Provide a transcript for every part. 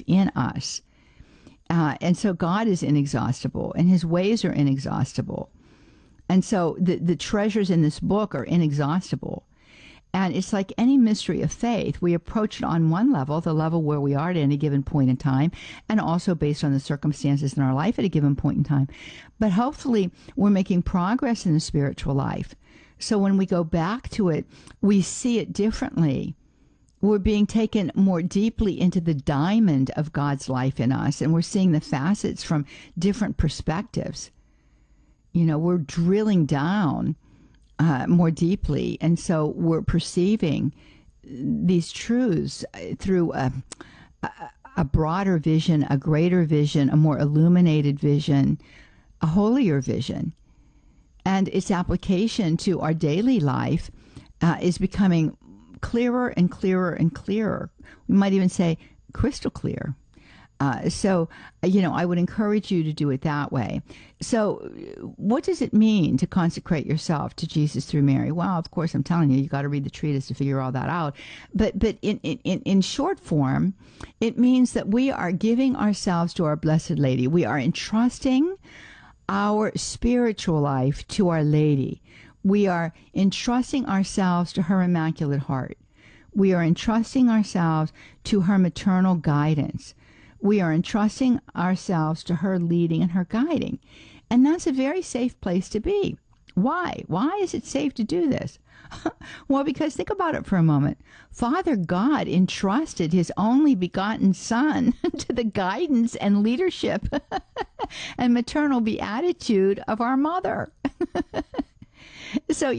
life in us. And so God is inexhaustible, and his ways are inexhaustible. And so the treasures in this book are inexhaustible. And it's like any mystery of faith. We approach it on one level, the level where we are at any given point in time, and also based on the circumstances in our life at a given point in time. But hopefully we're making progress in the spiritual life. So when we go back to it, we see it differently. We're being taken more deeply into the diamond of God's life in us, and we're seeing the facets from different perspectives. You know, we're drilling down more deeply, and so we're perceiving these truths through a broader vision, a greater vision, a more illuminated vision, a holier vision. And its application to our daily life is becoming clearer and clearer and clearer. We might even say crystal clear. So, I would encourage you to do it that way. So what does it mean to consecrate yourself to Jesus through Mary? Well, of course, I'm telling you got to read the treatise to figure all that out. But in short form, it means that we are giving ourselves to our Blessed Lady. We are entrusting our spiritual life to Our Lady. We are entrusting ourselves to her Immaculate Heart. We are entrusting ourselves to her maternal guidance. We are entrusting ourselves to her leading and her guiding. And that's a very safe place to be. Why? Why is it safe to do this? Well, because think about it for a moment. Father God entrusted his only begotten Son to the guidance and leadership and maternal beatitude of our mother. So,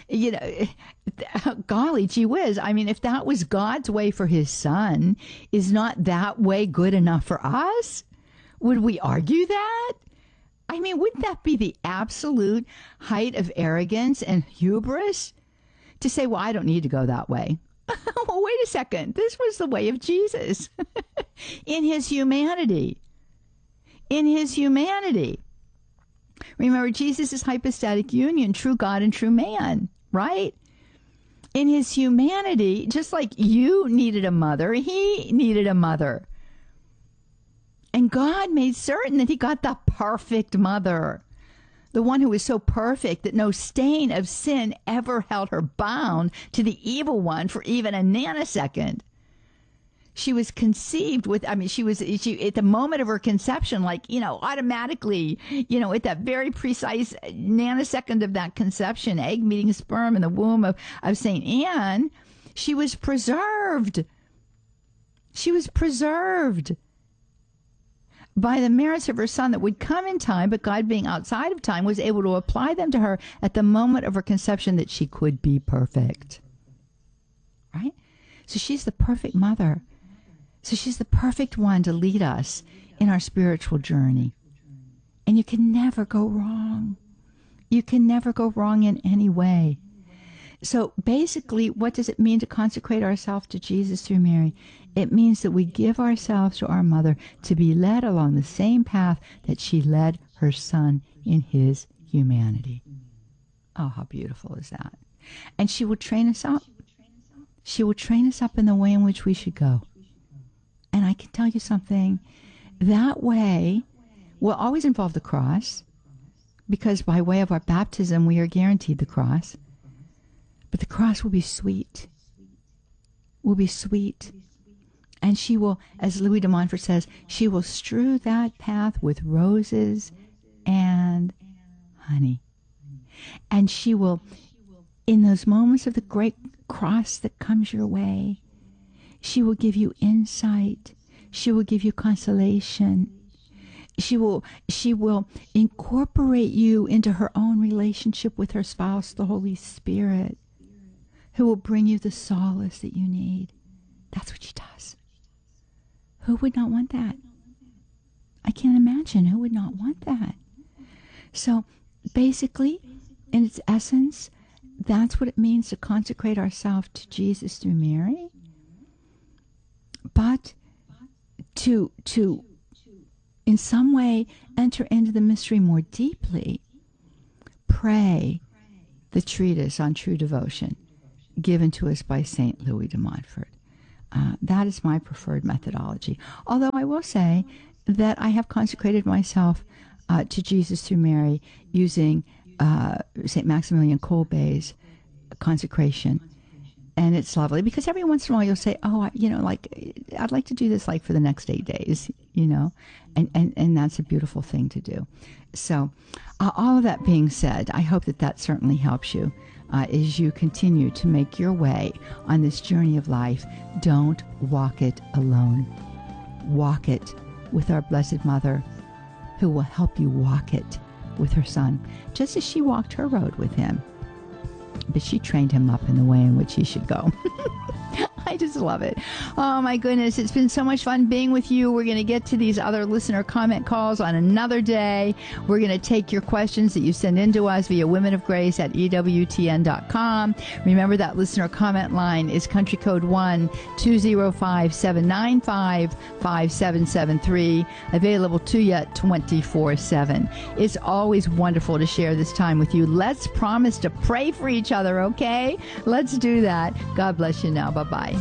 golly gee whiz, I mean, if that was God's way for his Son, is not that way good enough for us? Would we argue that? I mean, wouldn't that be the absolute height of arrogance and hubris? To say, well, I don't need to go that way. Well, wait a second. This was the way of Jesus in his humanity. In his humanity. Remember, Jesus is hypostatic union, true God and true man, right? In his humanity, just like you needed a mother, he needed a mother. And God made certain that he got the perfect mother, the one who was so perfect that no stain of sin ever held her bound to the evil one for even a nanosecond. She was conceived with, she at the moment of her conception, automatically, at that very precise nanosecond of that conception, egg meeting sperm in the womb of St. Anne, she was preserved. She was preserved by the merits of her Son that would come in time, but God, being outside of time, was able to apply them to her at the moment of her conception that she could be perfect. Right? So she's the perfect mother. So she's the perfect one to lead us in our spiritual journey. And you can never go wrong. You can never go wrong in any way. So basically, what does it mean to consecrate ourselves to Jesus through Mary? It means that we give ourselves to our mother to be led along the same path that she led her Son in his humanity. Oh, how beautiful is that? And she will train us up. She will train us up in the way in which we should go. And I can tell you something, that way will always involve the cross, because by way of our baptism, we are guaranteed the cross. But the cross will be sweet. Will be sweet. And she will, as Louis de Montfort says, she will strew that path with roses and honey. And she will, in those moments of the great cross that comes your way, she will give you insight. She will give you consolation. She will incorporate you into her own relationship with her spouse, the Holy Spirit, who will bring you the solace that you need. That's what she does. Who would not want that? I can't imagine who would not want that. So basically, in its essence, that's what it means to consecrate ourselves to Jesus through Mary. But to in some way enter into the mystery more deeply, pray the treatise on true devotion given to us by St. Louis de Montfort. That is my preferred methodology. Although I will say that I have consecrated myself to Jesus through Mary using St. Maximilian Kolbe's consecration. And it's lovely because every once in a while you'll say, oh, I'd like to do this like for the next 8 days, and that's a beautiful thing to do. So all of that being said, I hope that certainly helps you as you continue to make your way on this journey of life. Don't walk it alone. Walk it with our Blessed Mother, who will help you walk it with her Son, just as she walked her road with him. But she trained him up in the way in which he should go. I just love it. Oh, my goodness. It's been so much fun being with you. We're going to get to these other listener comment calls on another day. We're going to take your questions that you send in to us via womenofgrace@ewtn.com. Remember that listener comment line is country code 1-205-795-5773, available to you 24/7. It's always wonderful to share this time with you. Let's promise to pray for each other, okay? Let's do that. God bless you now. Bye-bye.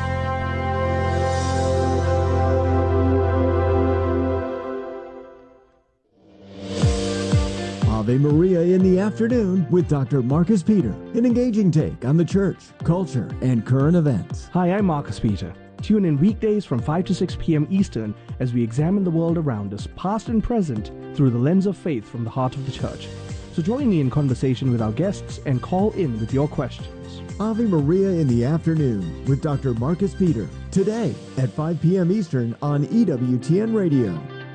Ave Maria in the afternoon with Dr. Marcus Peter, an engaging take on the church, culture, and current events. Hi, I'm Marcus Peter. Tune in weekdays from 5 to 6 p.m. Eastern as we examine the world around us, past and present, through the lens of faith from the heart of the church. So join me in conversation with our guests and call in with your questions. Ave Maria in the afternoon with Dr. Marcus Peter, today at 5 p.m. Eastern on EWTN Radio.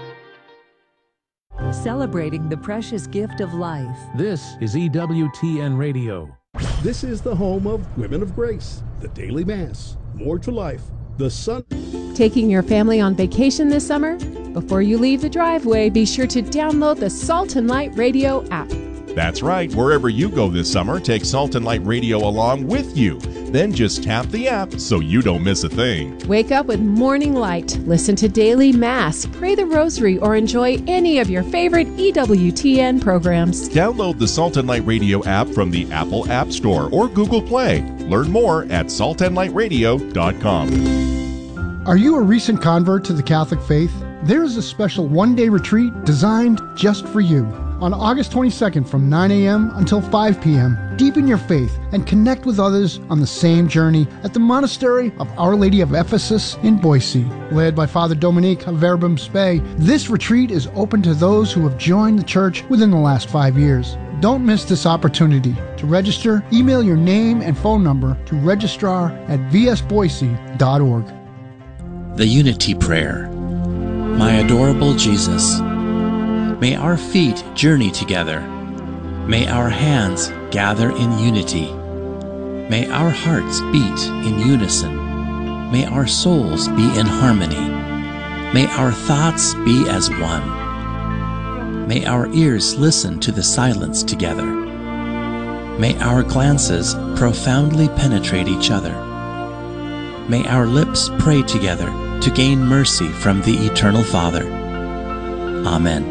Celebrating the precious gift of life. This is EWTN Radio. This is the home of Women of Grace, the Daily Mass, More to Life, the Sun. Taking your family on vacation this summer? Before you leave the driveway, be sure to download the Salt and Light Radio app. That's right. Wherever you go this summer, take Salt and Light Radio along with you. Then just tap the app so you don't miss a thing. Wake up with Morning Light, listen to Daily Mass, pray the Rosary, or enjoy any of your favorite EWTN programs. Download the Salt and Light Radio app from the Apple App Store or Google Play. Learn more at saltandlightradio.com. Are you a recent convert to the Catholic faith? There is a special one-day retreat designed just for you. On August 22nd from 9 a.m. until 5 p.m., deepen your faith and connect with others on the same journey at the Monastery of Our Lady of Ephesus in Boise. Led by Father Dominique of Verbum Spei, this retreat is open to those who have joined the church within the last 5 years. Don't miss this opportunity. To register, email your name and phone number to registrar@vsboise.org. The Unity Prayer. My adorable Jesus, may our feet journey together. May our hands gather in unity. May our hearts beat in unison. May our souls be in harmony. May our thoughts be as one. May our ears listen to the silence together. May our glances profoundly penetrate each other. May our lips pray together to gain mercy from the Eternal Father. Amen.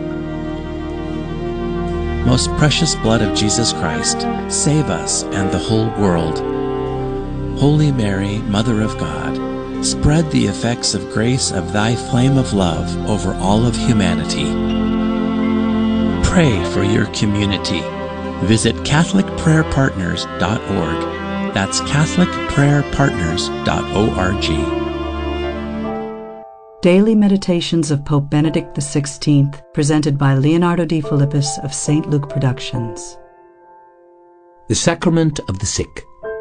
Most precious blood of Jesus Christ, save us and the whole world. Holy Mary, Mother of God, spread the effects of grace of thy flame of love over all of humanity. Pray for your community. Visit CatholicPrayerPartners.org. That's CatholicPrayerPartners.org. Daily Meditations of Pope Benedict XVI, presented by Leonardo D. Philippus of St. Luke Productions. The Sacrament of the Sick.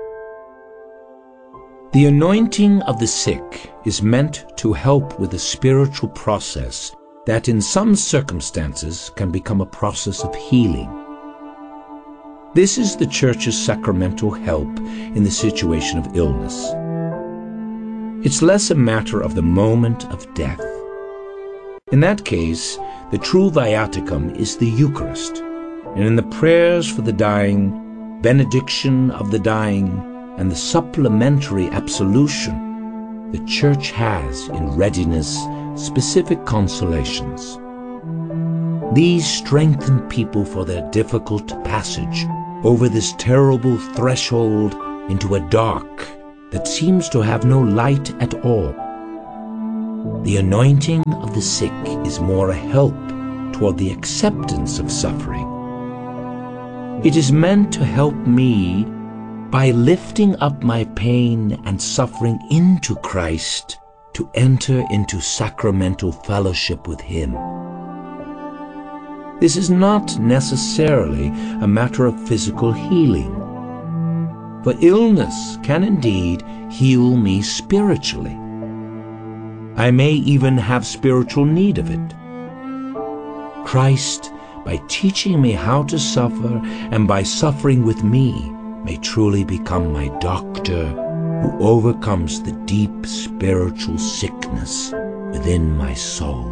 The anointing of the sick is meant to help with a spiritual process that in some circumstances can become a process of healing. This is the Church's sacramental help in the situation of illness. It's less a matter of the moment of death. In that case, the true viaticum is the Eucharist, and in the prayers for the dying, benediction of the dying, and the supplementary absolution, the Church has in readiness specific consolations. These strengthen people for their difficult passage over this terrible threshold into a dark that seems to have no light at all. The anointing of the sick is more a help toward the acceptance of suffering. It is meant to help me by lifting up my pain and suffering into Christ to enter into sacramental fellowship with Him. This is not necessarily a matter of physical healing, for illness can indeed heal me spiritually. I may even have spiritual need of it. Christ, by teaching me how to suffer and by suffering with me, may truly become my doctor who overcomes the deep spiritual sickness within my soul.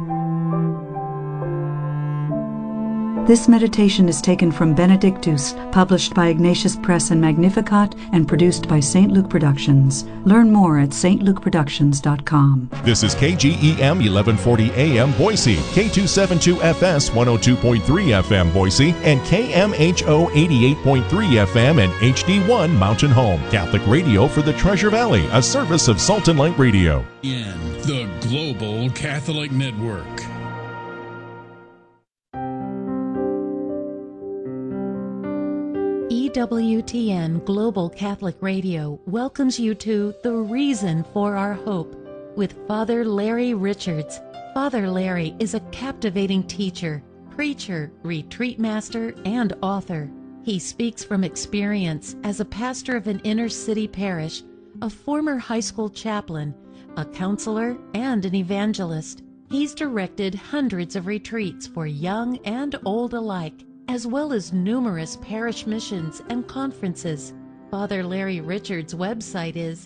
This meditation is taken from Benedictus, published by Ignatius Press and Magnificat, and produced by St. Luke Productions. Learn more at stlukeproductions.com. This is KGEM 1140 AM Boise, K272FS 102.3 FM Boise, and KMHO 88.3 FM and HD1 Mountain Home. Catholic radio for the Treasure Valley, a service of Salt and Light Radio. In the Global Catholic Network. EWTN Global Catholic Radio welcomes you to The Reason for Our Hope with Father Larry Richards. Father Larry is a captivating teacher, preacher, retreat master, and author. He speaks from experience as a pastor of an inner city parish, a former high school chaplain, a counselor, and an evangelist. He's directed hundreds of retreats for young and old alike, as well as numerous parish missions and conferences. Father Larry Richards' website is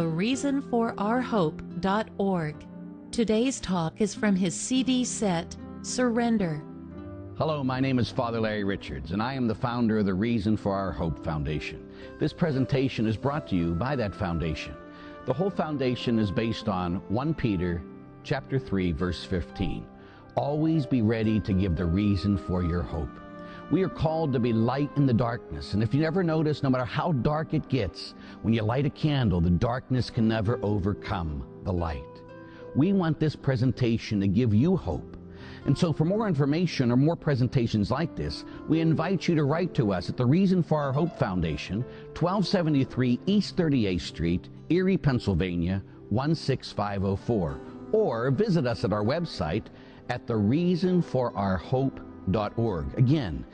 thereasonforourhope.org. Today's talk is from his CD set, Surrender. Hello, my name is Father Larry Richards, and I am the founder of the Reason for Our Hope Foundation. This presentation is brought to you by that foundation. The whole foundation is based on 1 Peter chapter 3, verse 15. Always be ready to give the reason for your hope. We are called to be light in the darkness. And if you never notice, no matter how dark it gets, when you light a candle, the darkness can never overcome the light. We want this presentation to give you hope. And so for more information or more presentations like this, we invite you to write to us at the Reason for Our Hope Foundation, 1273 East 38th Street, Erie, Pennsylvania, 16504. Or visit us at our website at thereasonforourhope.org. Again,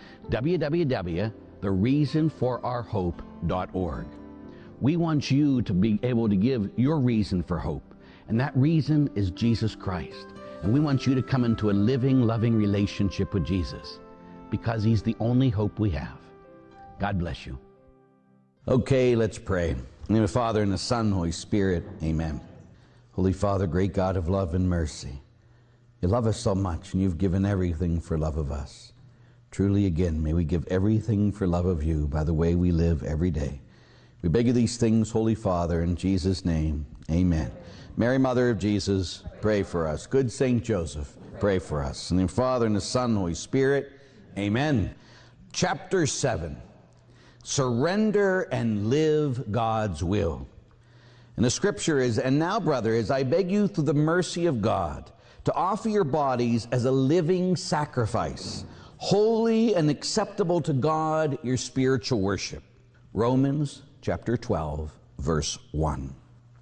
www.thereasonforourhope.org. We want you to be able to give your reason for hope, and that reason is Jesus Christ. And we want you to come into a living, loving relationship with Jesus, because He's the only hope we have. God bless you. Okay, let's pray. In the name of the Father, and the Son, and the Holy Spirit, amen. Holy Father, great God of love and mercy, you love us so much, and you've given everything for love of us. Truly, again, may we give everything for love of you by the way we live every day. We beg you these things, Holy Father, in Jesus' name, amen. Mary, Mother of Jesus, pray for us. Good Saint Joseph, pray for us. In the name of the Father, and the Son, and the Holy Spirit, amen. Chapter 7, Surrender and Live God's Will. And the scripture is, "And now, brothers, I beg you through the mercy of God, to offer your bodies as a living sacrifice, holy and acceptable to God, your spiritual worship." Romans chapter 12, verse 1.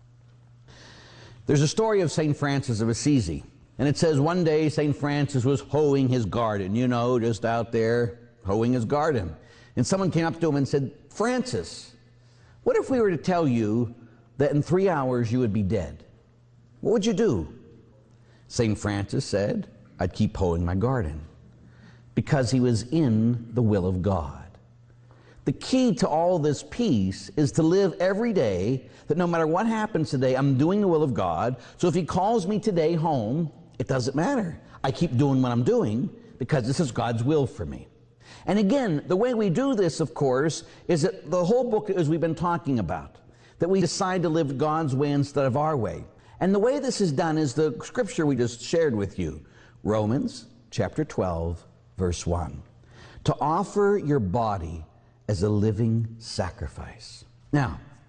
There's a story of St. Francis of Assisi, and it says one day St. Francis was hoeing his garden, just out there hoeing his garden. And someone came up to him and said, "Francis, what if we were to tell you that in 3 hours you would be dead? What would you do?" St. Francis said, "I'd keep hoeing my garden," because he was in the will of God. The key to all this peace is to live every day that no matter what happens today, I'm doing the will of God. So if He calls me today home, it doesn't matter. I keep doing what I'm doing because this is God's will for me. And again, the way we do this, of course, is that the whole book, as we've been talking about, that we decide to live God's way instead of our way. And the way this is done is the scripture we just shared with you. Romans chapter 12, verse 1. To offer your body as a living sacrifice. Now,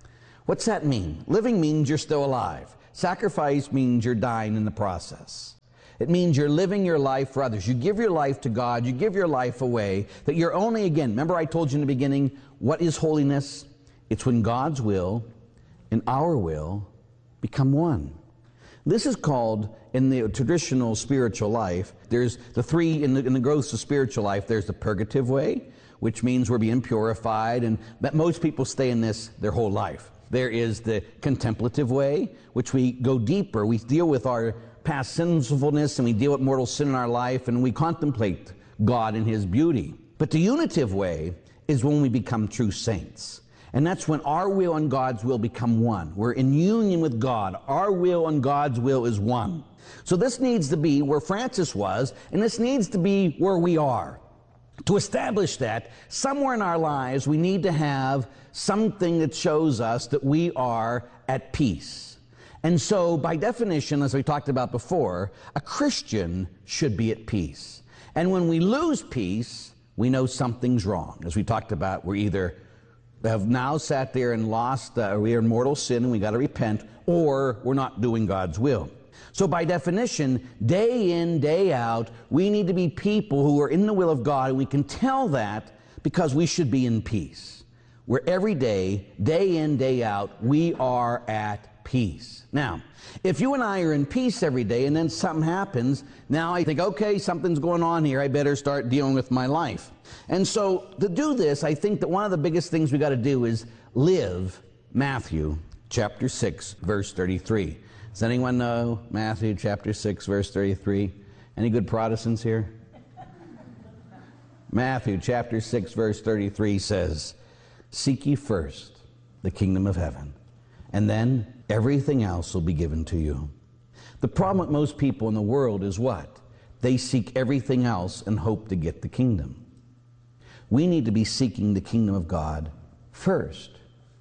What's that mean? Living means you're still alive. Sacrifice means you're dying in the process. It means you're living your life for others. You give your life to God. You give your life away. That you're only, again, remember I told you in the beginning, what is holiness? It's when God's will and our will become one. This is called, in the traditional spiritual life, there's the three, in the growth of spiritual life, there's the purgative way, which means we're being purified, and that most people stay in this their whole life. There is the contemplative way, which we go deeper. We deal with our past sinfulness, and we deal with mortal sin in our life, and we contemplate God and His beauty. But the unitive way is when we become true saints. And that's when our will and God's will become one. We're in union with God. Our will and God's will is one. So this needs to be where Francis was, and this needs to be where we are. To establish that, somewhere in our lives, we need to have something that shows us that we are at peace. And so, by definition, as we talked about before, a Christian should be at peace. And when we lose peace, we know something's wrong. As we talked about, we're either have now sat there and lost, we are in mortal sin and we got to repent, or we're not doing God's will. So by definition, day in, day out, we need to be people who are in the will of God, and we can tell that because we should be in peace. Where every day, day in, day out, we are at peace. Now, if you and I are in peace every day and then something happens, now I think, okay, something's going on here, I better start dealing with my life. And so to do this, I think that one of the biggest things we got to do is live Matthew chapter 6, verse 33. Does anyone know Matthew chapter 6, verse 33? Any good Protestants here? Matthew chapter 6, verse 33 says, "Seek ye first the kingdom of heaven, and then everything else will be given to you." The problem with most people in the world is what? They seek everything else and hope to get the kingdom. We need to be seeking the kingdom of God first.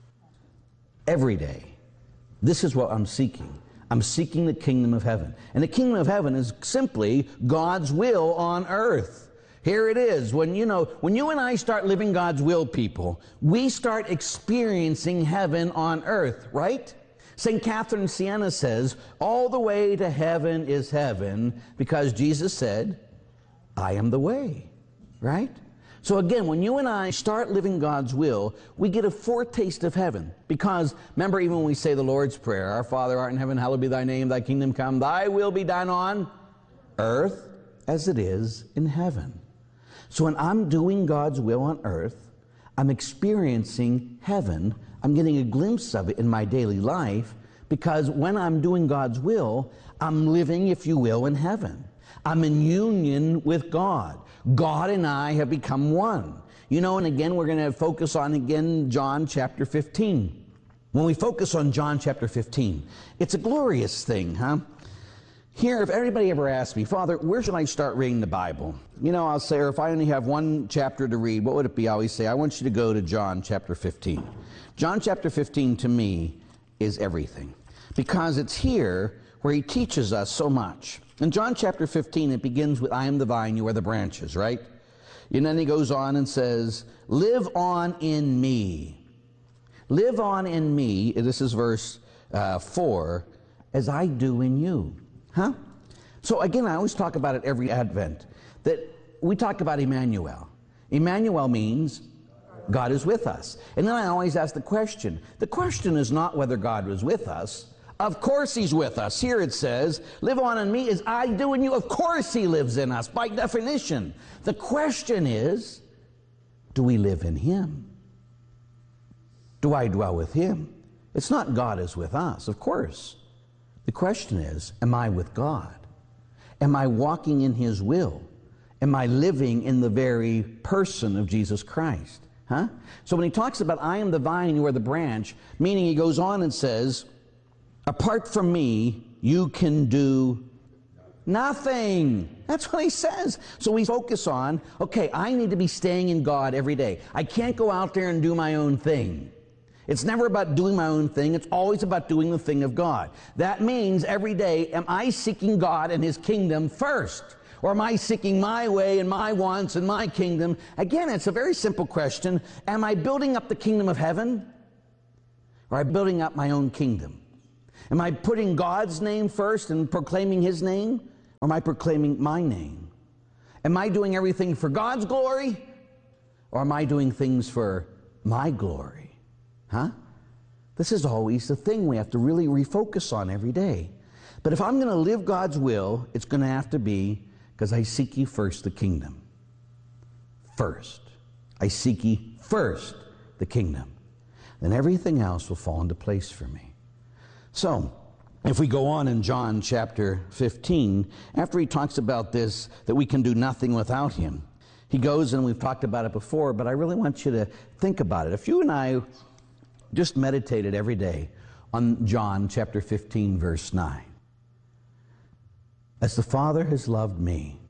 Every day. This is what I'm seeking. I'm seeking the kingdom of heaven. And the kingdom of heaven is simply God's will on earth. Here it is. When you and I start living God's will, people, we start experiencing heaven on earth, right? St. Catherine of Siena says, all the way to heaven is heaven, because Jesus said, I am the way, right? So again, when you and I start living God's will, we get a foretaste of heaven. Because, remember, even when we say the Lord's Prayer, Our Father art in heaven, hallowed be thy name, thy kingdom come, thy will be done on earth as it is in heaven. So when I'm doing God's will on earth, I'm experiencing heaven. I'm getting a glimpse of it in my daily life, because when I'm doing God's will, I'm living, if you will, in heaven. I'm in union with God. God and I have become one. And again, we're going to focus on, again, John chapter 15. When we focus on John chapter 15, it's a glorious thing, huh? Here, if anybody ever asks me, Father, where should I start reading the Bible? I'll say, or if I only have one chapter to read, what would it be? I always say, I want you to go to John chapter 15. John chapter 15, to me, is everything. Because it's here where he teaches us so much. In John chapter 15, it begins with, I am the vine, you are the branches, right? And then he goes on and says, live on in me. Live on in me, this is verse 4, as I do in you. Huh? So again, I always talk about it every Advent, that we talk about Emmanuel. Emmanuel means God is with us. And then I always ask the question is not whether God was with us. Of course he's with us. Here it says, live on in me as I do in you. Of course he lives in us, by definition. The question is, do we live in him? Do I dwell with him? It's not God is with us, of course. The question is, am I with God? Am I walking in his will? Am I living in the very person of Jesus Christ? Huh? So when he talks about I am the vine and you are the branch, meaning he goes on and says, apart from me, you can do nothing. That's what he says. So we focus on, okay, I need to be staying in God every day. I can't go out there and do my own thing. It's never about doing my own thing. It's always about doing the thing of God. That means every day, am I seeking God and his kingdom first? Or am I seeking my way and my wants and my kingdom? Again, it's a very simple question. Am I building up the kingdom of heaven? Or am I building up my own kingdom? Am I putting God's name first and proclaiming His name? Or am I proclaiming my name? Am I doing everything for God's glory? Or am I doing things for my glory? Huh? This is always the thing we have to really refocus on every day. But if I'm going to live God's will, it's going to have to be because I seek ye first the kingdom. First. I seek ye first the kingdom. Then everything else will fall into place for me. So, if we go on in John chapter 15, after he talks about this, that we can do nothing without him, he goes, and we've talked about it before, but I really want you to think about it. If you and I just meditated every day on John chapter 15, verse 9. As the Father has loved me,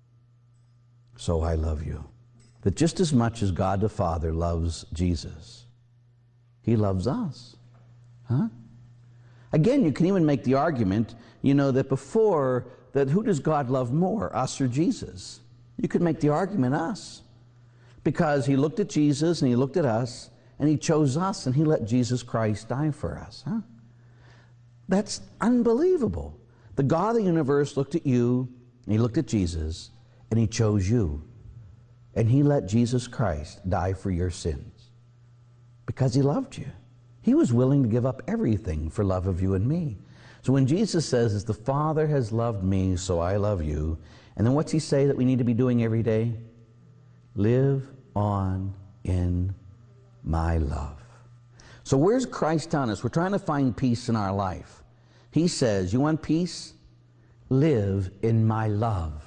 so I love you. That just as much as God the Father loves Jesus, He loves us. Huh? Again, you can even make the argument, that before, that who does God love more, us or Jesus? You could make the argument us. Because He looked at Jesus and He looked at us, and He chose us, and He let Jesus Christ die for us. Huh? That's unbelievable. The God of the universe looked at you, and He looked at Jesus, and He chose you. And He let Jesus Christ die for your sins. Because He loved you. He was willing to give up everything for love of you and me. So when Jesus says, as the Father has loved me, so I love you, and then what's He say that we need to be doing every day? Live on in my love. So where's Christ telling us? We're trying to find peace in our life. He says, you want peace? Live in my love.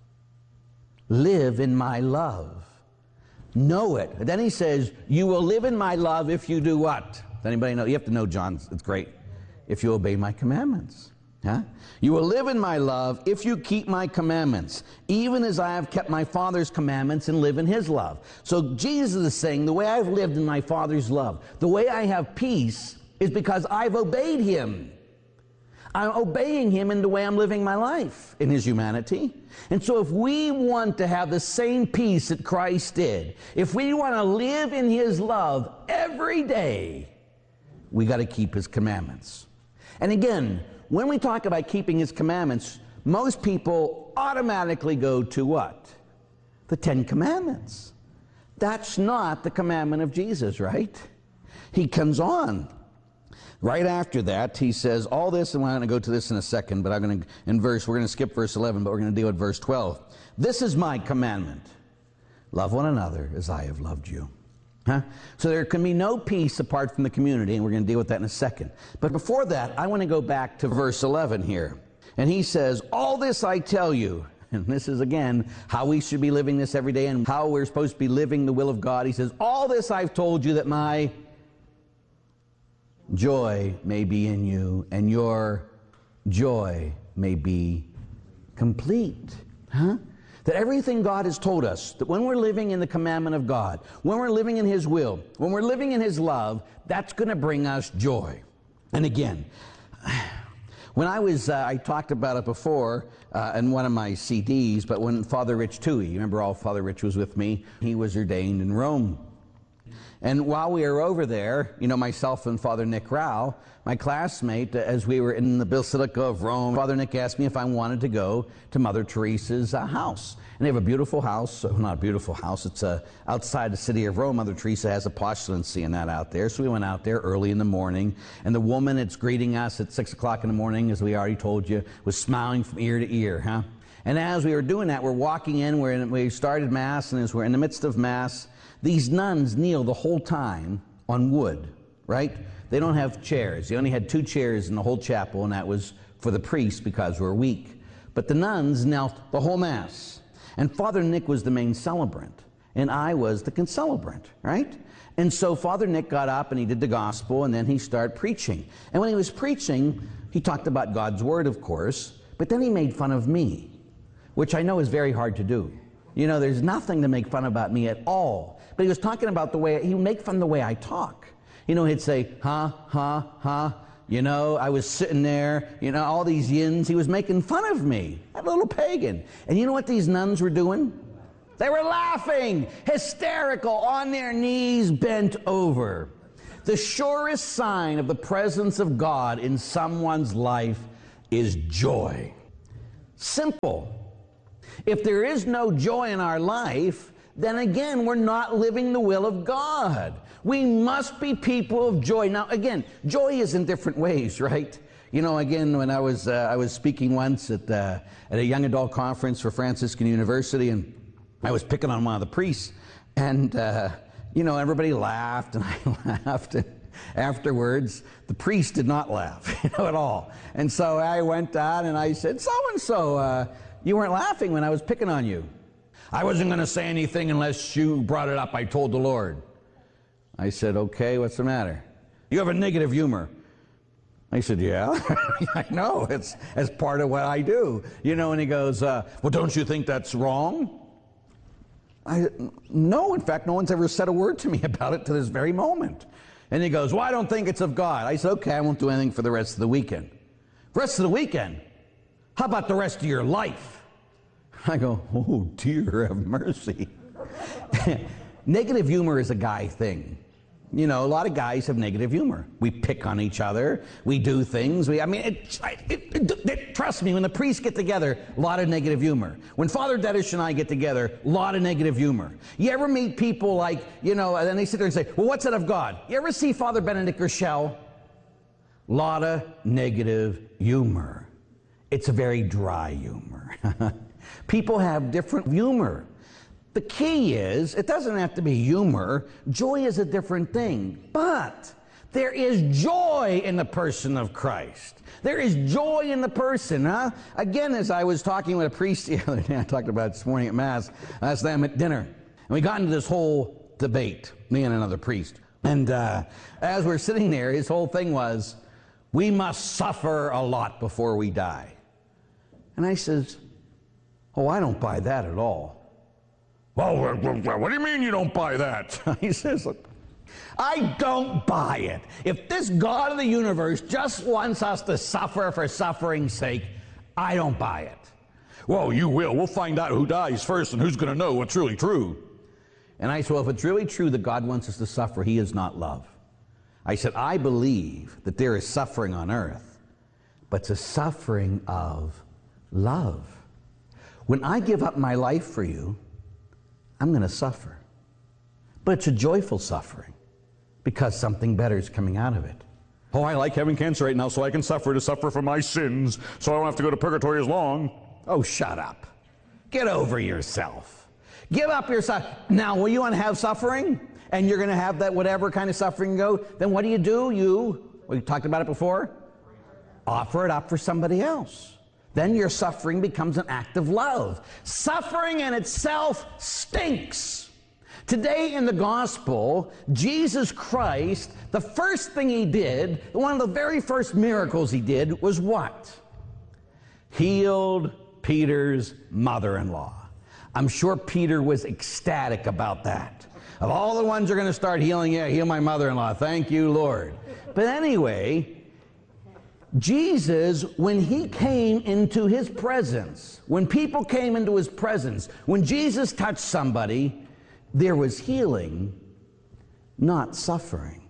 Live in my love. Know it. And then He says, you will live in my love if you do what? Does anybody know? You have to know John. It's great. If you obey my commandments. Huh? You will live in my love if you keep my commandments, even as I have kept my Father's commandments and live in His love. So Jesus is saying, the way I've lived in my Father's love, the way I have peace is because I've obeyed Him. I'm obeying Him in the way I'm living my life in His humanity. And so if we want to have the same peace that Christ did, if we want to live in His love every day, we got to keep His commandments. And again, when we talk about keeping His commandments, most people automatically go to what? The 10 Commandments. That's not the commandment of Jesus, right? He comes on. Right after that, he says all this, and we're going to go to this in a second, but we're going to skip verse 11, but we're going to deal with verse 12. This is my commandment. Love one another as I have loved you. Huh? So there can be no peace apart from the community, and we're going to deal with that in a second. But before that, I want to go back to verse 11 here. And he says, all this I tell you, and this is again how we should be living this every day and how we're supposed to be living the will of God. He says, all this I've told you that my joy may be in you and your joy may be complete. Huh? That everything God has told us, that when we're living in the commandment of God, when we're living in His will, when we're living in His love, that's going to bring us joy. And again, when I talked about it before in one of my CDs, but when Father Rich Toohey, you remember Father Rich was with me, he was ordained in Rome. And while we were over there, myself and Father Nick Rao, my classmate, as we were in the Basilica of Rome, Father Nick asked me if I wanted to go to Mother Teresa's house. And they have a beautiful house, not a beautiful house, it's outside the city of Rome. Mother Teresa has a postulancy and that out there. So we went out there early in the morning, and the woman that's greeting us at 6 o'clock in the morning, as we already told you, was smiling from ear to ear, huh? And as we were doing that, we're walking in, we started Mass, and as we're in the midst of Mass, these nuns kneel the whole time on wood, right? They don't have chairs. They only had 2 chairs in the whole chapel, and that was for the priests because we're weak. But the nuns knelt the whole Mass. And Father Nick was the main celebrant, and I was the concelebrant, right? And so Father Nick got up and he did the gospel, and then he started preaching. And when he was preaching, he talked about God's word, of course, but then he made fun of me, which I know is very hard to do. There's nothing to make fun about me at all. But he was talking about he would make fun of the way I talk. He'd say, huh, huh, huh. I was sitting there, all these yins. He was making fun of me, that little pagan. And you know what these nuns were doing? They were laughing, hysterical, on their knees, bent over. The surest sign of the presence of God in someone's life is joy. Simple. If there is no joy in our life, then again, we're not living the will of God. We must be people of joy. Now, again, joy is in different ways, right? You know, again, when I was speaking once at a young adult conference for Franciscan University, and I was picking on one of the priests, and you know, everybody laughed, and I laughed. And afterwards, the priest did not laugh, you know, at all. And so I went down and I said, "So-and-so, you weren't laughing when I was picking on you." "I wasn't going to say anything unless you brought it up. I told the Lord." I said, "Okay, what's the matter?" "You have a negative humor." I said, "Yeah, I know. It's as part of what I do." You know, and he goes, "Well, don't you think that's wrong?" No, in fact, no one's ever said a word to me about it to this very moment. And he goes, "Well, I don't think it's of God." I said, "Okay, I won't do anything for the rest of the weekend." "Rest of the weekend? How about the rest of your life?" I go, "Oh, dear, have mercy." Negative humor is a guy thing. You know, a lot of guys have negative humor. We pick on each other. We do things. Trust me, when the priests get together, a lot of negative humor. When Father Dedish and I get together, a lot of negative humor. You ever meet people like, you know, and then they sit there and say, "Well, what's it of God?" You ever see Father Benedict Rochelle? A lot of negative humor. It's a very dry humor. People have different humor. The key is, it doesn't have to be humor. Joy is a different thing. But there is joy in the person of Christ. There is joy in the person, huh? Again, as I was talking with a priest the other day, I talked about it this morning at Mass, last night at dinner, and we got into this whole debate, me and another priest. And as we're sitting there, his whole thing was, we must suffer a lot before we die. And I says, "Oh, I don't buy that at all." "Well, what do you mean you don't buy that?" He says, "I don't buy it. If this God of the universe just wants us to suffer for suffering's sake, I don't buy it." "Well, you will. We'll find out who dies first and who's going to know what's really true." And I said, "Well, if it's really true that God wants us to suffer, he is not love." I said, "I believe that there is suffering on earth, but it's a suffering of love. When I give up my life for you, I'm going to suffer. But it's a joyful suffering because something better is coming out of it." "Oh, I like having cancer right now so I can suffer for my sins so I don't have to go to purgatory as long." Oh, shut up. Get over yourself. Give up your suffering. Now, will you want to have suffering? And you're going to have that whatever kind of suffering go? Then what do? We talked about it before. Offer it up for somebody else. Then your suffering becomes an act of love. Suffering in itself stinks. Today in the gospel, Jesus Christ, the first thing he did, one of the very first miracles he did was what? Healed Peter's mother-in-law. I'm sure Peter was ecstatic about that. Of all the ones you're going to start healing, yeah, heal my mother-in-law. Thank you, Lord. But anyway, Jesus, when he came into his presence, when people came into his presence, when Jesus touched somebody, there was healing, not suffering.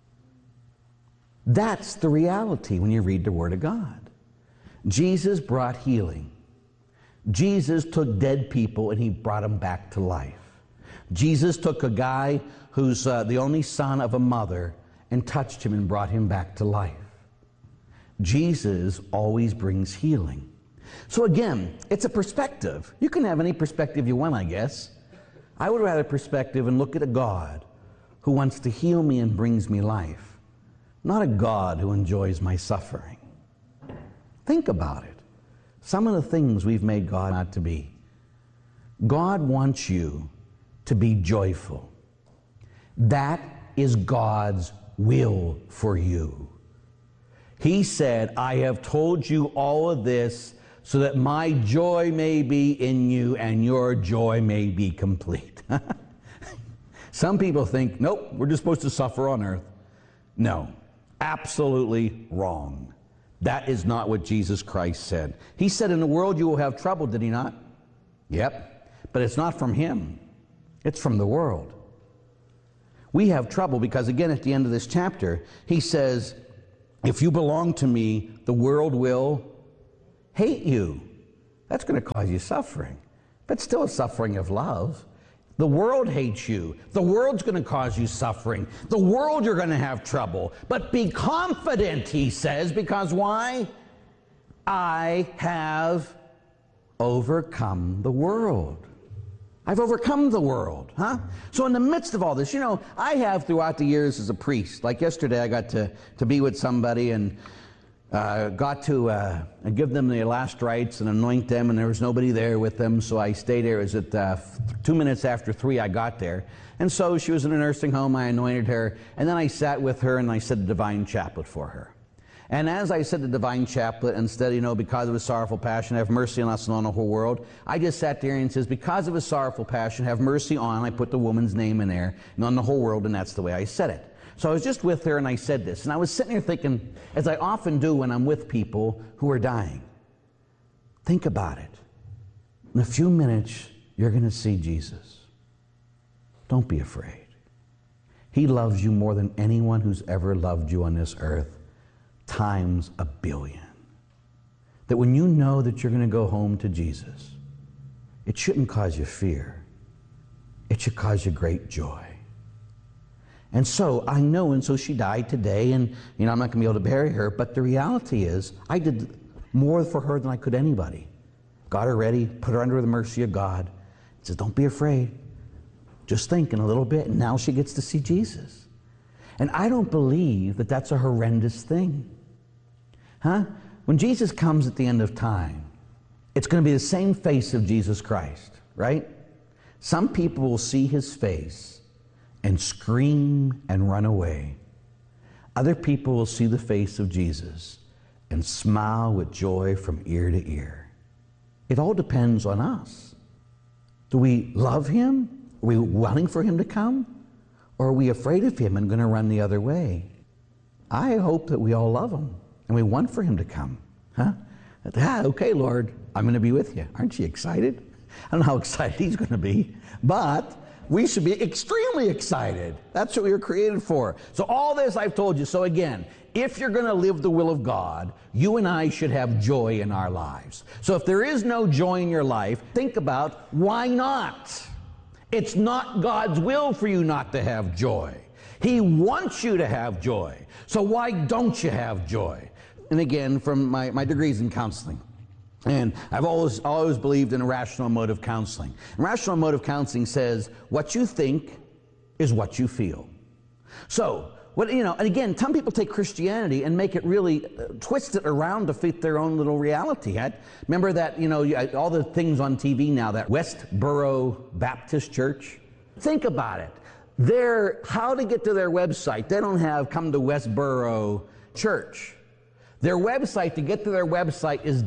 That's the reality when you read the Word of God. Jesus brought healing. Jesus took dead people and he brought them back to life. Jesus took a guy who's the only son of a mother and touched him and brought him back to life. Jesus always brings healing. So again, it's a perspective. You can have any perspective you want, I guess. I would rather perspective and look at a God who wants to heal me and brings me life, not a God who enjoys my suffering. Think about it. Some of the things we've made God out to be. God wants you to be joyful. That is God's will for you. He said, "I have told you all of this so that my joy may be in you and your joy may be complete." Some people think, nope, we're just supposed to suffer on earth. No, absolutely wrong. That is not what Jesus Christ said. He said, "In the world you will have trouble," did he not? Yep, but it's not from him. It's from the world. We have trouble because, again, at the end of this chapter, he says, if you belong to me, the world will hate you. That's going to cause you suffering, but still a suffering of love. The world hates you. The world's going to cause you suffering. The world, you're going to have trouble. But be confident, he says, because why? I have overcome the world. I've overcome the world, huh? So in the midst of all this, you know, I have throughout the years as a priest, like yesterday I got to be with somebody and got to give them the last rites and anoint them, and there was nobody there with them, so I stayed there. It was at 2 minutes after 3 I got there. And so she was in a nursing home, I anointed her, and then I sat with her and I said the Divine Chaplet for her. And as I said the Divine Chaplet, instead, you know, because of his sorrowful passion, have mercy on us and on the whole world, I just sat there and says, because of his sorrowful passion, have mercy on, I put the woman's name in there, and on the whole world, and that's the way I said it. So I was just with her and I said this, and I was sitting here thinking, as I often do when I'm with people who are dying, think about it. In a few minutes, you're going to see Jesus. Don't be afraid. He loves you more than anyone who's ever loved you on this earth, times a billion. That when you know that you're going to go home to Jesus, it shouldn't cause you fear. It should cause you great joy. And so I know, and so she died today, and you know I'm not going to be able to bury her, but the reality is I did more for her than I could anybody. Got her ready, put her under the mercy of God. He says, don't be afraid. Just think in a little bit, and now she gets to see Jesus. And I don't believe that that's a horrendous thing. Huh? When Jesus comes at the end of time, it's going to be the same face of Jesus Christ, right? Some people will see his face and scream and run away. Other people will see the face of Jesus and smile with joy from ear to ear. It all depends on us. Do we love him? Are we wanting for him to come? Or are we afraid of him and going to run the other way? I hope that we all love him and we want for him to come. Huh? Okay, Lord, I'm going to be with you. Aren't you excited? I don't know how excited he's going to be, but we should be extremely excited. That's what we were created for. So all this I've told you. So again, if you're going to live the will of God, you and I should have joy in our lives. So if there is no joy in your life, think about why not? It's not God's will for you not to have joy. He wants you to have joy. So why don't you have joy? And again, from my degrees in counseling. And I've always believed in rational emotive counseling. And rational emotive counseling says what you think is what you feel. So, and again, some people take Christianity and make it really twist it around to fit their own little reality. Remember that, all the things on TV now, that Westboro Baptist Church? Think about it. How to get to their website, they don't have come to Westboro Church. Their website, to get to their website, is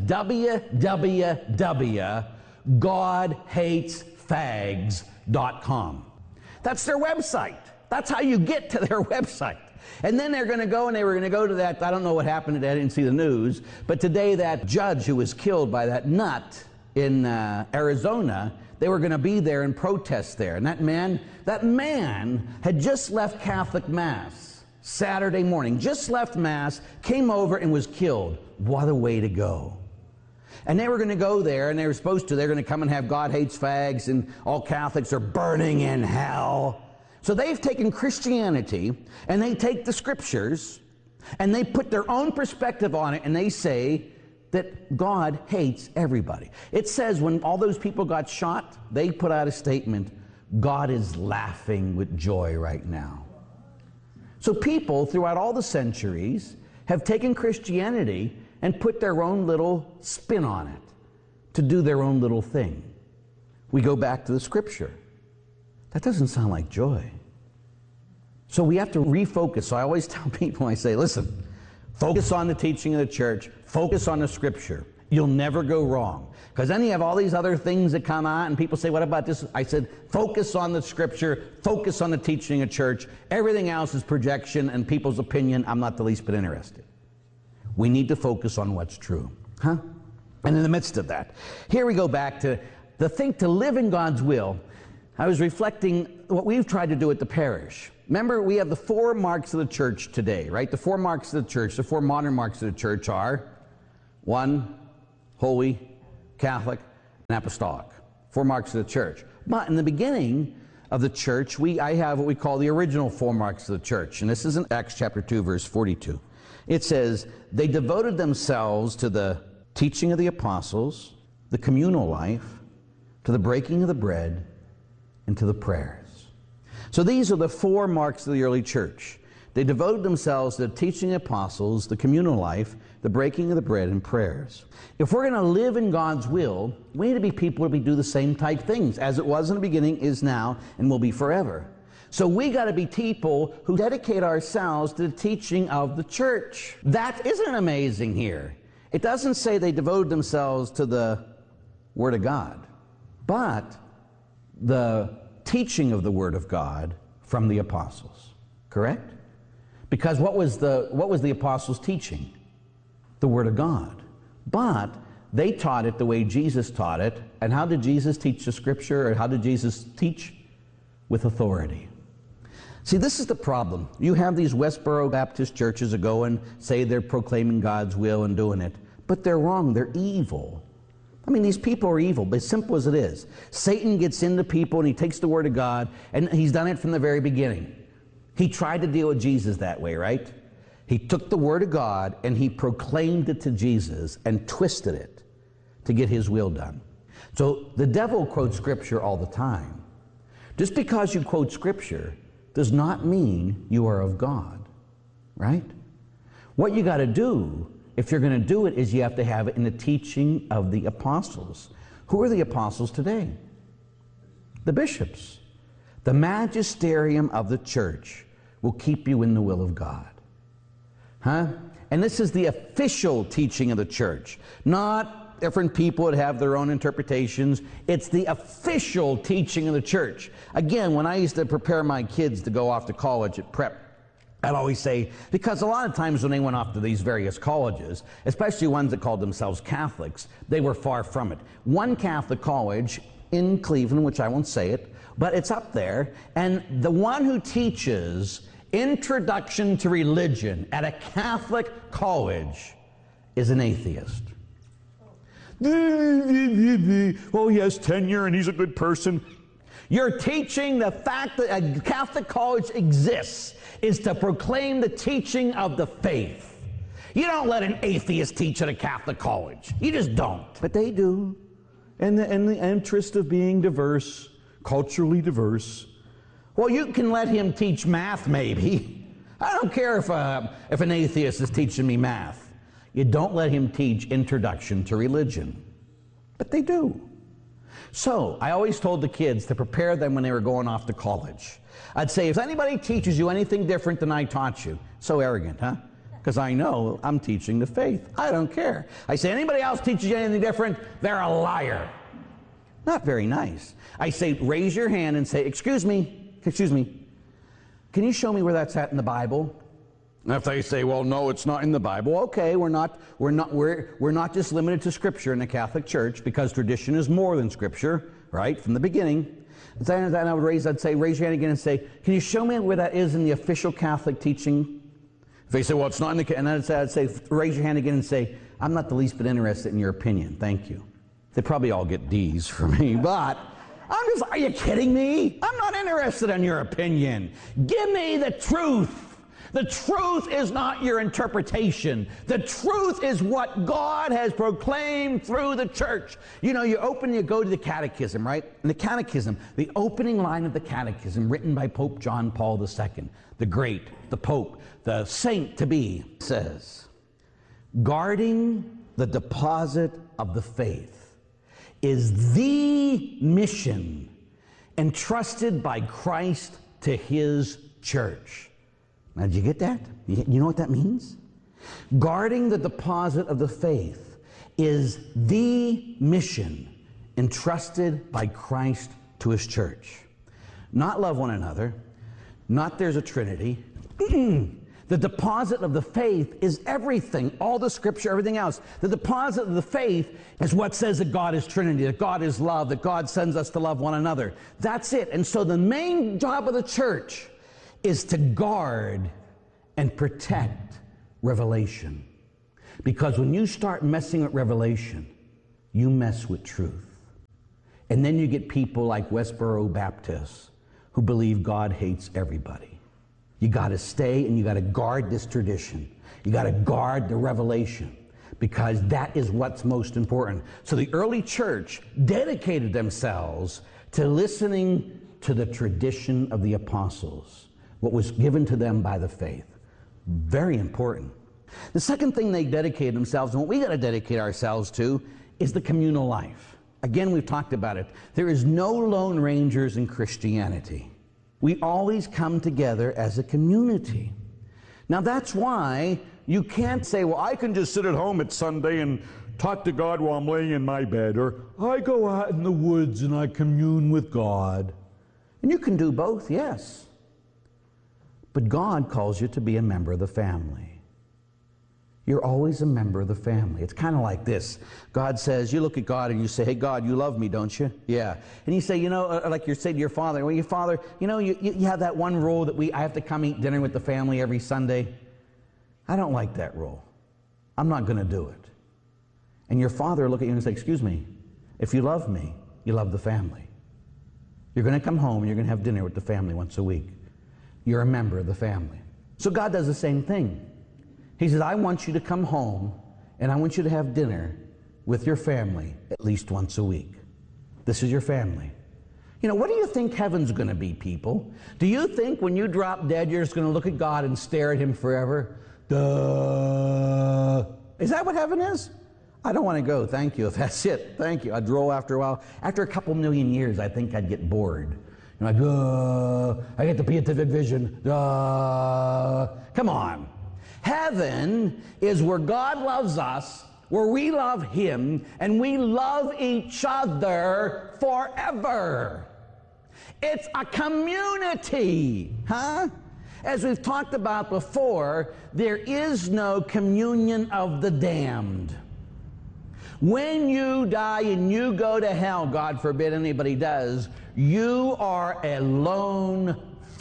www.godhatesfags.com. That's their website. That's how you get to their website. And then they're going to go, and they were going to go to that, I don't know what happened today, I didn't see the news, but today that judge who was killed by that nut in Arizona, they were going to be there and protest there. And that man had just left Catholic Mass Saturday morning, just left Mass, came over and was killed. What a way to go. And they were going to go there, and they're going to come and have God hates fags, and all Catholics are burning in hell. So they've taken Christianity, and they take the scriptures, and they put their own perspective on it, and they say that God hates everybody. It says when all those people got shot, they put out a statement, God is laughing with joy right now. So people throughout all the centuries have taken Christianity and put their own little spin on it to do their own little thing. We go back to the scripture. That doesn't sound like joy. So we have to refocus. So I always tell people, I say, listen, focus on the teaching of the church, focus on the scripture. You'll never go wrong. Because then you have all these other things that come out, and people say, what about this? I said, focus on the scripture, focus on the teaching of church. Everything else is projection and people's opinion. I'm not the least bit interested. We need to focus on what's true. Huh? And in the midst of that, here we go back to the thing to live in God's will. I was reflecting what we've tried to do at the parish. Remember, we have the 4 marks of the church today, right? The 4 marks of the church, the 4 modern marks of the church are 1, holy, Catholic, and apostolic. 4 marks of the church. But in the beginning of the church, I have what we call the original 4 marks of the church. And this is in Acts chapter 2, verse 42. It says, they devoted themselves to the teaching of the apostles, the communal life, to the breaking of the bread, and to the prayers. So these are the 4 marks of the early church. They devoted themselves to the teaching of the apostles, the communal life, the breaking of the bread, and prayers. If we're going to live in God's will, we need to be people who do the same type things, as it was in the beginning, is now, and will be forever. So we got to be people who dedicate ourselves to the teaching of the church. That isn't amazing here. It doesn't say they devoted themselves to the Word of God, but the teaching of the Word of God from the apostles. Correct? Because what was the apostles' teaching? The Word of God. But they taught it the way Jesus taught it. And how did Jesus teach the Scripture? Or how did Jesus teach? With authority. See, this is the problem. You have these Westboro Baptist churches that go and say they're proclaiming God's will and doing it. But they're wrong. They're evil. I mean, these people are evil, but as simple as it is. Satan gets into people and he takes the Word of God, and he's done it from the very beginning. He tried to deal with Jesus that way, right? He took the Word of God and he proclaimed it to Jesus and twisted it to get his will done. So the devil quotes Scripture all the time. Just because you quote Scripture does not mean you are of God, right? What you got to do, if you're going to do it, is you have to have it in the teaching of the apostles. Who are the apostles today? The bishops. The magisterium of the church will keep you in the will of God. Huh? And this is the official teaching of the church. Not different people that have their own interpretations. It's the official teaching of the church. Again, when I used to prepare my kids to go off to college at prep, I'd always say, because a lot of times when they went off to these various colleges, especially ones that called themselves Catholics, they were far from it. One Catholic college in Cleveland, which I won't say it, but it's up there, and the one who teaches Introduction to Religion at a Catholic college is an atheist. Well, he has tenure and he's a good person. You're teaching the fact that a Catholic college exists is to proclaim the teaching of the faith. You don't let an atheist teach at a Catholic college. You just don't. But they do. And the interest of being diverse, culturally diverse. Well, you can let him teach math, maybe. I don't care if an atheist is teaching me math. You don't let him teach Introduction to Religion. But they do. So, I always told the kids to prepare them when they were going off to college. I'd say, if anybody teaches you anything different than I taught you, so arrogant, huh? Because I know I'm teaching the faith. I don't care. I say, anybody else teaches you anything different, they're a liar. Not very nice. I say, raise your hand and say, excuse me, can you show me where that's at in the Bible? And if they say, well, no, it's not in the Bible, okay, we're not just limited to Scripture in the Catholic Church, because tradition is more than Scripture, right, from the beginning. And then I'd say, raise your hand again and say, can you show me where that is in the official Catholic teaching? If they say, well, it's not in the, and then I'd say, raise your hand again and say, I'm not the least bit interested in your opinion, thank you. They probably all get D's for me, but are you kidding me? I'm not interested in your opinion. Give me the truth. The truth is not your interpretation. The truth is what God has proclaimed through the church. You know, you go to the catechism, right? And the catechism, the opening line of the catechism, written by Pope John Paul II, the great, the Pope, the saint to be, says, guarding the deposit of the faith is the mission entrusted by Christ to his church. Now, did you get that? You know what that means? Guarding the deposit of the faith is the mission entrusted by Christ to his church. Not love one another, not there's a Trinity. The deposit of the faith is everything, all the scripture, everything else. The deposit of the faith is what says that God is Trinity, that God is love, that God sends us to love one another. That's it. And so the main job of the church is to guard and protect revelation. Because when you start messing with revelation, you mess with truth. And then you get people like Westboro Baptists who believe God hates everybody. You got to stay and you got to guard this tradition. You got to guard the revelation, because that is what's most important. So the early church dedicated themselves to listening to the tradition of the apostles, what was given to them by the faith. Very important. The second thing they dedicated themselves, and what we got to dedicate ourselves to, is the communal life. Again, we've talked about it. There is no lone rangers in Christianity. We always come together as a community. Now that's why you can't say, well, I can just sit at home at Sunday and talk to God while I'm laying in my bed, or I go out in the woods and I commune with God. And you can do both, yes. But God calls you to be a member of the family. You're always a member of the family. It's kind of like this. God says, you look at God and you say, hey, God, you love me, don't you? Yeah. And you say, you know, like you say to your father, well, your father, you know, you have that one rule that I have to come eat dinner with the family every Sunday. I don't like that rule. I'm not going to do it. And your father will look at you and say, excuse me, if you love me, you love the family. You're going to come home and you're going to have dinner with the family once a week. You're a member of the family. So God does the same thing. He says, I want you to come home and I want you to have dinner with your family at least once a week. This is your family. You know, what do you think heaven's going to be, people? Do you think when you drop dead, you're just going to look at God and stare at him forever? Duh. Is that what heaven is? I don't want to go, thank you. If that's it, thank you. I'd roll after a while. After a couple million years, I think I'd get bored. You're like, I get the beatific vision. Come on. Heaven is where God loves us, where we love him, and we love each other forever. It's a community, huh? As we've talked about before, there is no communion of the damned. When you die and you go to hell, God forbid anybody does, you are alone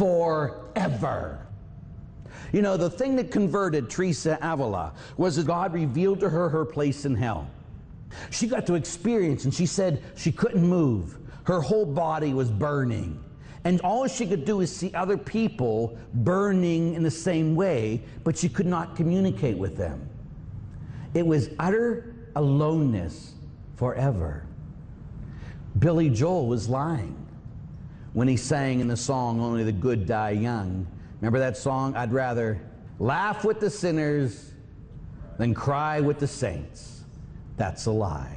forever. You know, the thing that converted Teresa Avila was that God revealed to her her place in hell. She got to experience, and she said she couldn't move. Her whole body was burning. And all she could do is see other people burning in the same way, but she could not communicate with them. It was utter aloneness forever. Billy Joel was lying when he sang in the song, Only the Good Die Young. Remember that song? I'd rather laugh with the sinners than cry with the saints. That's a lie.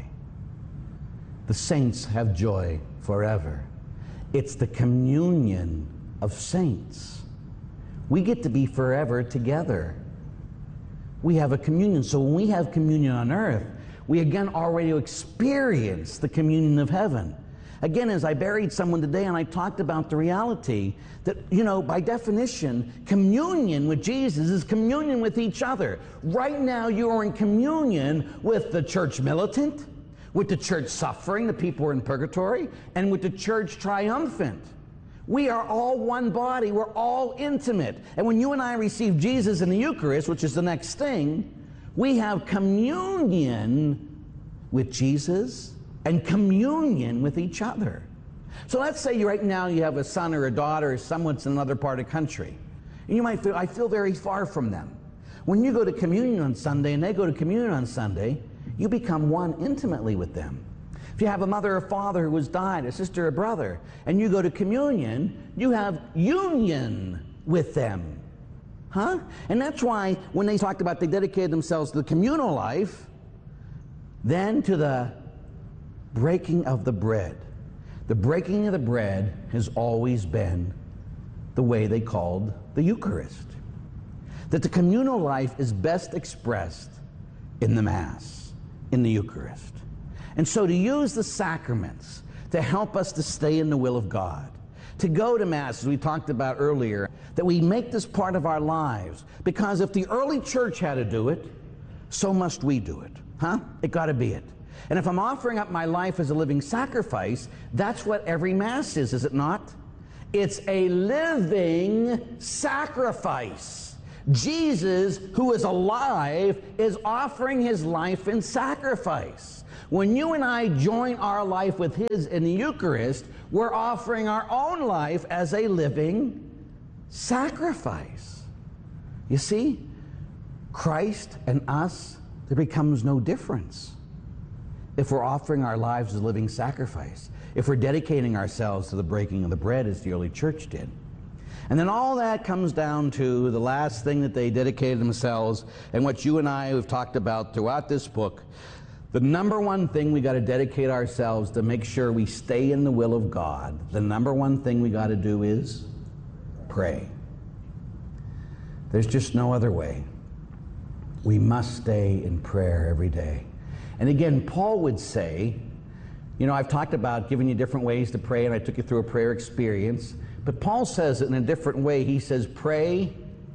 The saints have joy forever. It's the communion of saints. We get to be forever together. We have a communion. So when we have communion on earth, we again already experience the communion of heaven. Again, as I buried someone today and I talked about the reality that, you know, by definition, communion with Jesus is communion with each other. Right now you are in communion with the church militant, with the church suffering, the people who are in purgatory, and with the church triumphant. We are all one body. We're all intimate. And when you and I receive Jesus in the Eucharist, which is the next thing, we have communion with Jesus and communion with each other. So let's say right now you have a son or a daughter or someone that's in another part of the country. And you might feel, I feel very far from them. When you go to communion on Sunday and they go to communion on Sunday, you become one intimately with them. If you have a mother or father who has died, a sister or brother, and you go to communion, you have union with them. Huh? And that's why when they talked about they dedicated themselves to the communal life, then to the breaking of the bread. The breaking of the bread has always been the way they called the Eucharist. That the communal life is best expressed in the Mass, in the Eucharist. And so to use the sacraments to help us to stay in the will of God, to go to Mass, as we talked about earlier, that we make this part of our lives. Because if the early church had to do it, so must we do it. It got to be it. And if I'm offering up my life as a living sacrifice, that's what every Mass is it not? It's a living sacrifice. Jesus, who is alive, is offering his life in sacrifice. When you and I join our life with his in the Eucharist, we're offering our own life as a living sacrifice. You see, Christ and us, there becomes no difference if we're offering our lives as a living sacrifice, if we're dedicating ourselves to the breaking of the bread as the early church did. And then all that comes down to the last thing that they dedicated themselves, and what you and I have talked about throughout this book. The number one thing we got to dedicate ourselves to make sure we stay in the will of God, the number one thing we got to do is pray. There's just no other way. We must stay in prayer every day. And again, Paul would say, you know, I've talked about giving you different ways to pray, and I took you through a prayer experience. But Paul says it in a different way. He says, pray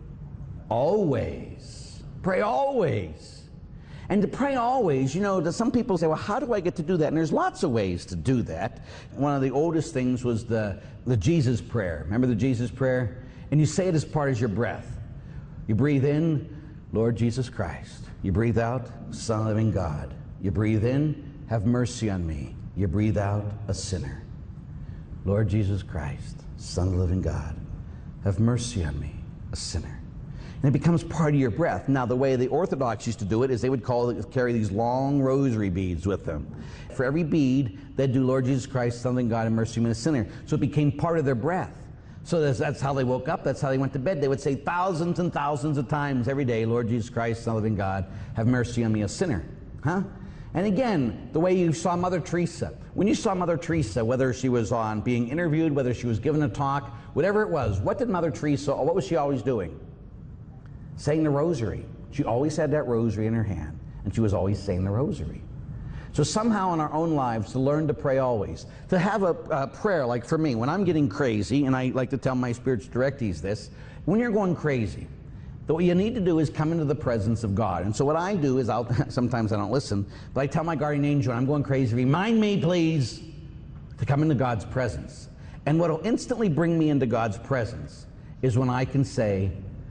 always. Pray always. And to pray always, you know, some people say, well, how do I get to do that? And there's lots of ways to do that. One of the oldest things was the Jesus prayer. Remember the Jesus prayer? And you say it as part of your breath. You breathe in, Lord Jesus Christ. You breathe out, Son of the living God. You breathe in, have mercy on me. You breathe out, a sinner. Lord Jesus Christ, Son of the living God, have mercy on me, a sinner. And it becomes part of your breath. Now, the way the Orthodox used to do it is they would carry these long rosary beads with them. For every bead, they'd do Lord Jesus Christ, Son of the living God, have mercy on me, a sinner. So it became part of their breath. So that's how they woke up. That's how they went to bed. They would say thousands and thousands of times every day, Lord Jesus Christ, Son of the living God, have mercy on me, a sinner. And again, the way you saw Mother Teresa. When you saw Mother Teresa, whether she was on being interviewed, whether she was giving a talk, whatever it was, what did Mother Teresa, what was she always doing? Saying the rosary. She always had that rosary in her hand, and she was always saying the rosary. So somehow in our own lives, to learn to pray always. To have a prayer, like for me, when I'm getting crazy, and I like to tell my spiritual directees this, when you're going crazy, what you need to do is come into the presence of God. And so what I do is, sometimes I don't listen, but I tell my guardian angel, when I'm going crazy, remind me, please, to come into God's presence. And what will instantly bring me into God's presence is when I can say,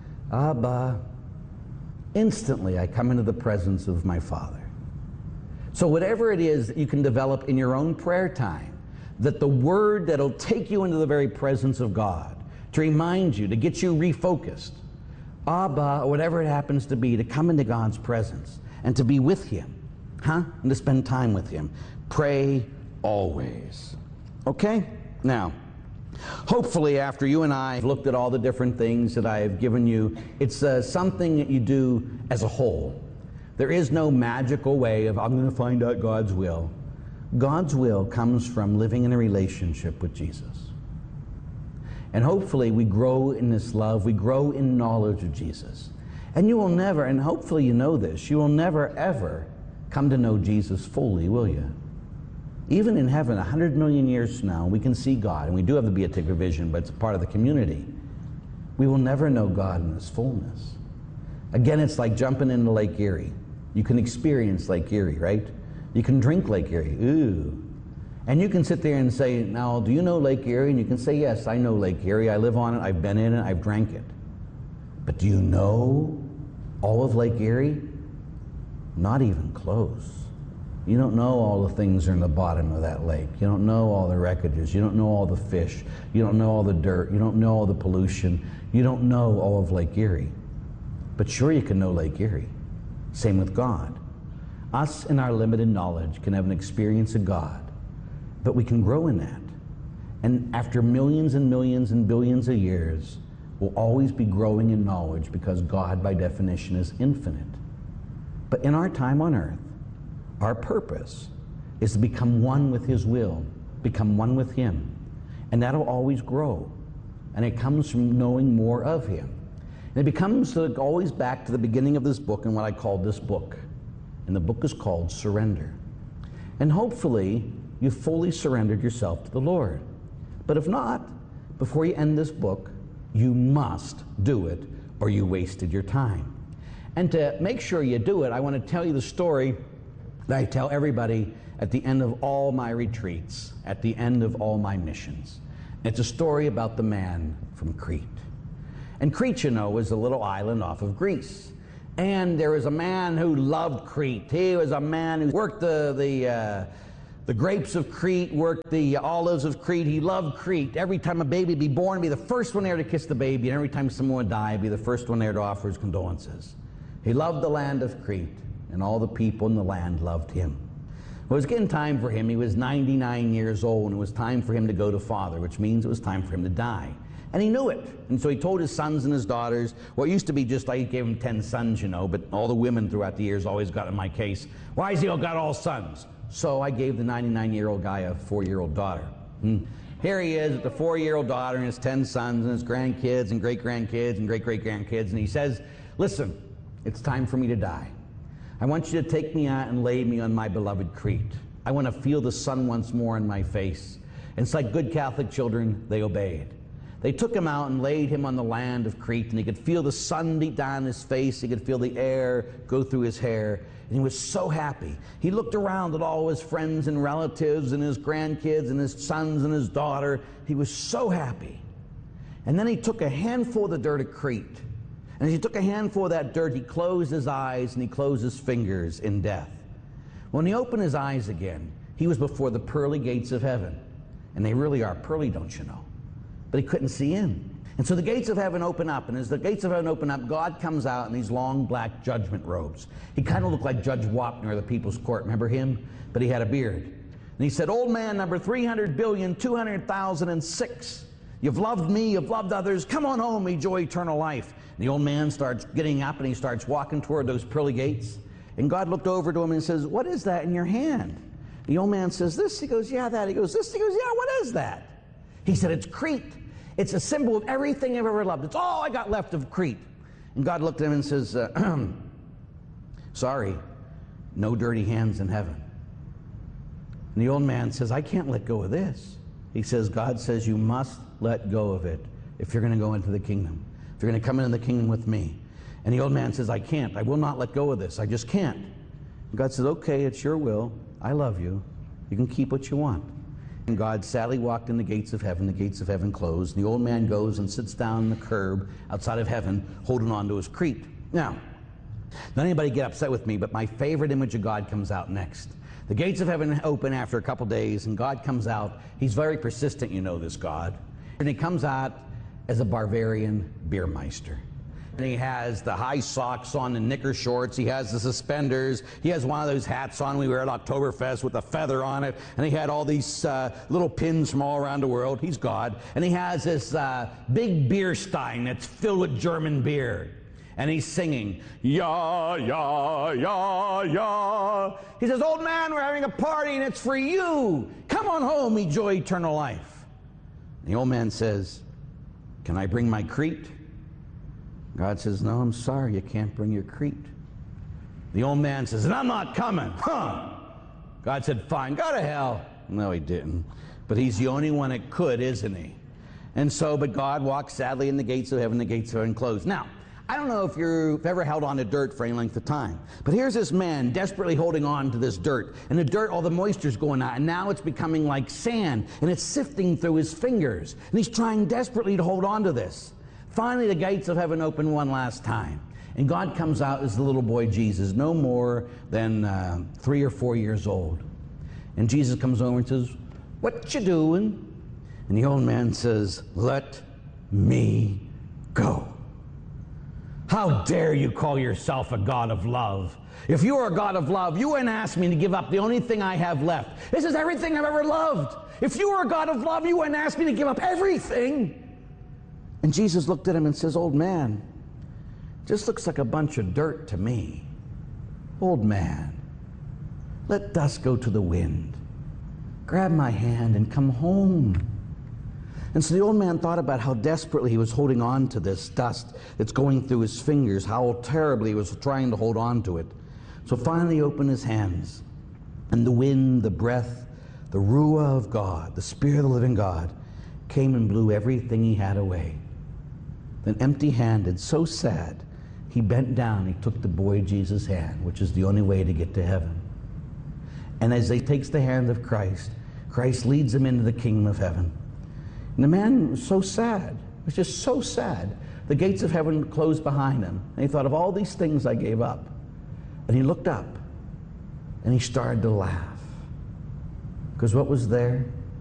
Abba. Instantly, I come into the presence of my Father. So whatever it is that you can develop in your own prayer time, that the word that'll take you into the very presence of God, to remind you, to get you refocused, Abba, or whatever it happens to be, to come into God's presence and to be with him, and to spend time with him. Pray always. Okay? Now, hopefully after you and I have looked at all the different things that I have given you, it's something that you do as a whole. There is no magical way of, I'm going to find out God's will. God's will comes from living in a relationship with Jesus. And hopefully we grow in this love, we grow in knowledge of Jesus. And you will never, and hopefully you know this, you will never ever come to know Jesus fully, will you? Even in heaven, 100 million years from now, we can see God, and we do have the beatific vision, but it's a part of the community. We will never know God in his fullness. Again, it's like jumping into Lake Erie. You can experience Lake Erie, right? You can drink Lake Erie. Ooh. And you can sit there and say, now, do you know Lake Erie? And you can say, yes, I know Lake Erie. I live on it. I've been in it. I've drank it. But do you know all of Lake Erie? Not even close. You don't know all the things that are in the bottom of that lake. You don't know all the wreckages. You don't know all the fish. You don't know all the dirt. You don't know all the pollution. You don't know all of Lake Erie. But sure, you can know Lake Erie. Same with God. Us in our limited knowledge can have an experience of God. But we can grow in that. And after millions and millions and billions of years, we'll always be growing in knowledge because God, by definition, is infinite. But in our time on earth, our purpose is to become one with his will, become one with him. And that'll always grow. And it comes from knowing more of him. And it becomes always back to the beginning of this book and what I called this book. And the book is called Surrender. And hopefully, you've fully surrendered yourself to the Lord. But if not, before you end this book, you must do it or you wasted your time. And to make sure you do it, I want to tell you the story that I tell everybody at the end of all my retreats, at the end of all my missions. It's a story about the man from Crete. And Crete, you know, is a little island off of Greece. And there was a man who loved Crete. He was a man who worked the grapes of Crete, worked the olives of Crete. He loved Crete. Every time a baby would be born, he'd be the first one there to kiss the baby. And every time someone would die, he'd be the first one there to offer his condolences. He loved the land of Crete, and all the people in the land loved him. Well, it was getting time for him. He was 99 years old, and it was time for him to go to Father, which means it was time for him to die. And he knew it. And so he told his sons and his daughters, well, it used to be just like he gave him 10 sons, you know, but all the women throughout the years always got in my case. Why has he all got all sons? So I gave the 99-year-old guy a 4-year-old daughter. Here he is with the 4-year-old daughter and his 10 sons and his grandkids and great-grandkids and great-great-grandkids. And he says, listen, it's time for me to die. I want you to take me out and lay me on my beloved Crete. I want to feel the sun once more in my face. And it's like good Catholic children, they obeyed. They took him out and laid him on the land of Crete, and he could feel the sun beat down his face. He could feel the air go through his hair, and he was so happy. He looked around at all his friends and relatives and his grandkids and his sons and his daughter. He was so happy. And then he took a handful of the dirt of Crete, and as he took a handful of that dirt, he closed his eyes and he closed his fingers in death. When he opened his eyes again, he was before the pearly gates of heaven. And they really are pearly, don't you know? But he couldn't see in. And so the gates of heaven open up, and as the gates of heaven open up, God comes out in these long black judgment robes. He kind of looked like Judge Wapner of the People's Court. Remember him? But he had a beard. And he said, old man number 300,200,006. You've loved me, you've loved others. Come on home, enjoy eternal life. And the old man starts getting up and he starts walking toward those pearly gates. And God looked over to him and says, what is that in your hand? The old man says, this. He goes, yeah, that. He goes, this. He goes, yeah, what is that? He said, it's Crete. It's a symbol of everything I've ever loved. It's all I got left of Crete. And God looked at him and says, sorry, no dirty hands in heaven. And the old man says, I can't let go of this. He says, God says you must let go of it if you're going to go into the kingdom. If you're going to come into the kingdom with me. And the old man says, I can't. I will not let go of this. I just can't. And God says, okay, it's your will. I love you. You can keep what you want. And God sadly walked in the gates of heaven. The gates of heaven closed. And the old man goes and sits down on the curb outside of heaven, holding on to his Crete. Now, not anybody get upset with me, but my favorite image of God comes out next. The gates of heaven open after a couple days, and God comes out. He's very persistent, you know, this God. And he comes out as a Bavarian beermeister. And he has the high socks on and knicker shorts. He has the suspenders. He has one of those hats on we wear at Oktoberfest with a feather on it. And he had all these little pins from all around the world. He's God. And he has this big beer stein that's filled with German beer. And he's singing, ya, ya, ya, ya. He says, old man, we're having a party and it's for you. Come on home, enjoy eternal life. And the old man says, can I bring my Crete? God says, no, I'm sorry, you can't bring your Crete. The old man says, and I'm not coming. Huh? God said, fine, go to hell. No, he didn't. But he's the only one that could, isn't he? And so, but God walks sadly in the gates of heaven, the gates of heaven closed. Now, I don't know if you've ever held on to dirt for any length of time, but here's this man desperately holding on to this dirt. And the dirt, all the moisture's going out, and now it's becoming like sand, and it's sifting through his fingers. And he's trying desperately to hold on to this. Finally, the gates of heaven open one last time. And God comes out as the little boy Jesus, no more than 3 or 4 years old. And Jesus comes over and says, what you doing? And the old man says, let me go. How dare you call yourself a God of love? If you are a God of love, you wouldn't ask me to give up the only thing I have left. This is everything I've ever loved. If you were a God of love, you wouldn't ask me to give up everything. And Jesus looked at him and says, old man, just looks like a bunch of dirt to me. Old man, let dust go to the wind. Grab my hand and come home. And so the old man thought about how desperately he was holding on to this dust that's going through his fingers, how terribly he was trying to hold on to it. So finally he opened his hands, and the wind, the breath, the Ruah of God, the Spirit of the living God, came and blew everything he had away. Then empty-handed, so sad, he bent down, he took the boy Jesus' hand, which is the only way to get to heaven. And as he takes the hand of Christ, Christ leads him into the kingdom of heaven. And the man was so sad, it was just so sad. The gates of heaven closed behind him. And he thought of all these things I gave up. And he looked up and he started to laugh. Because what was there?